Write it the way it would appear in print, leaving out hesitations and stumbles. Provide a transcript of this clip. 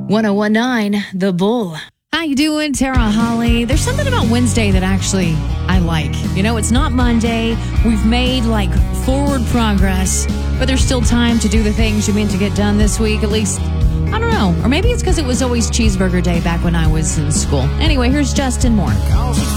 1019 The Bull. How you doing, Tara Holly? There's something about Wednesday that actually I like. You know, it's not Monday. We've made forward progress, but there's still time to do the things you meant to get done this week. At least, I don't know. Or maybe it's because it was always cheeseburger day back when I was in school. Anyway, here's Justin Moore.